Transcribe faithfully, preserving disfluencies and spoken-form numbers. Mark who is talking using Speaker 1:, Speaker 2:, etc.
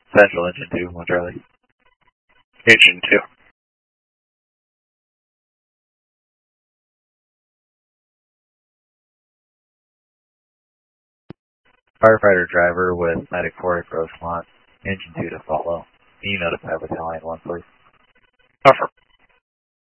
Speaker 1: Central Engine two, one Charlie.
Speaker 2: Engine two.
Speaker 1: Firefighter driver with medic four approach, want Engine two to follow. Can you notify Battalion one, please?
Speaker 2: Offer.